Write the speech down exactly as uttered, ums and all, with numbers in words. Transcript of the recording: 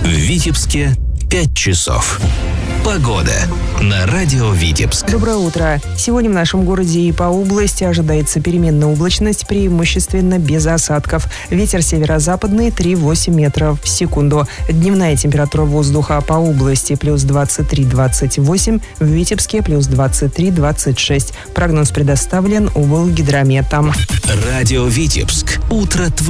Витебске пять часов. Погода на радио Витебск. Доброе утро. Сегодня в нашем городе и по области ожидается переменная облачность, преимущественно без осадков. Ветер северо-западный три-восемь метров в секунду. Дневная температура воздуха по области плюс двадцать три - двадцать восемь, в Витебске плюс двадцать три - двадцать шесть. Прогноз предоставлен УВЛГидрометом. Радио Витебск. Утро твоего.